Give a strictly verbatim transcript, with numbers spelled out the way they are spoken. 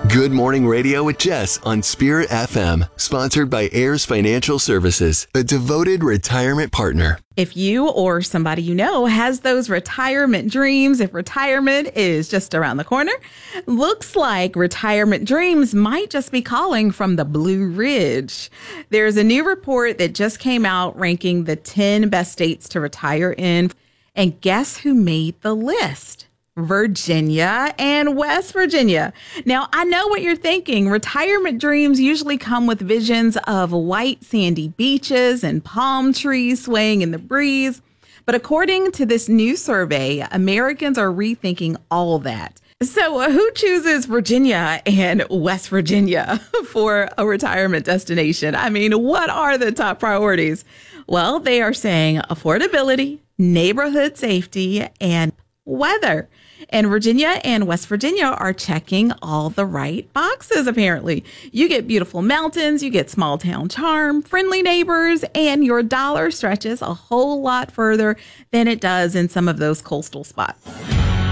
Good Morning Radio with Jess on Spirit F M, sponsored by Heirs Financial Services, a devoted retirement partner. If you or somebody you know has those retirement dreams, if retirement is just around the corner, looks like Retirement Dreams might just be calling from the Blue Ridge. There's a new report that just came out ranking the ten best states to retire in. And guess who made the list? Virginia and West Virginia. Now, I know what you're thinking. Retirement dreams usually come with visions of white sandy beaches and palm trees swaying in the breeze. But according to this new survey, Americans are rethinking all that. So uh, who chooses Virginia and West Virginia for a retirement destination? I mean, what are the top priorities? Well, they are saying affordability, neighborhood safety, and weather. And Virginia and West Virginia are checking all the right boxes, apparently. You get beautiful mountains, you get small town charm, friendly neighbors, and your dollar stretches a whole lot further than it does in some of those coastal spots.